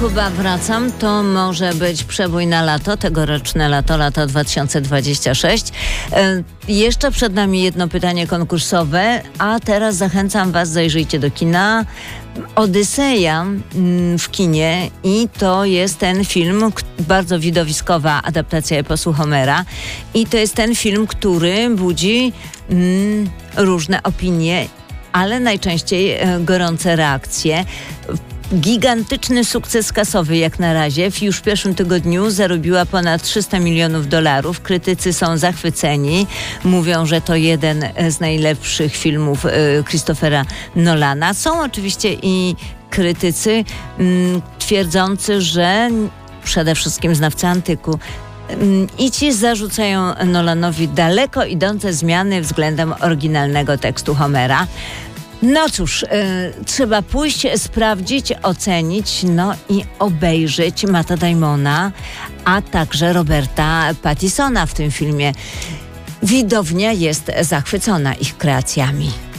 Kuba, wracam. To może być przebój na lato, tegoroczne lato 2026. Jeszcze przed nami jedno pytanie konkursowe, a teraz zachęcam Was, zajrzyjcie do kina. Odyseja w kinie i to jest ten film, bardzo widowiskowa adaptacja eposu Homera i to jest ten film, który budzi różne opinie, ale najczęściej gorące reakcje. Gigantyczny sukces kasowy jak na razie. Już w pierwszym tygodniu zarobiła ponad $300 milionów. Krytycy są zachwyceni. Mówią, że to jeden z najlepszych filmów Christophera Nolana. Są oczywiście i krytycy twierdzący, że przede wszystkim znawcy antyku i ci zarzucają Nolanowi daleko idące zmiany względem oryginalnego tekstu Homera. No cóż, trzeba pójść, sprawdzić, ocenić, no i obejrzeć Matta Damona, a także Roberta Pattinsona w tym filmie. Widownia jest zachwycona ich kreacjami.